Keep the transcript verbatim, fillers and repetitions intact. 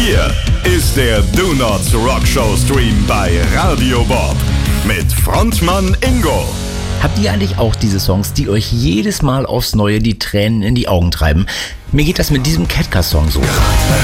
Hier ist der Do Nots Rock Show Stream bei Radio Bob mit Frontmann Ingo. Habt ihr eigentlich auch diese Songs, die euch jedes Mal aufs Neue die Tränen in die Augen treiben? Mir geht das mit diesem Catcar-Song so.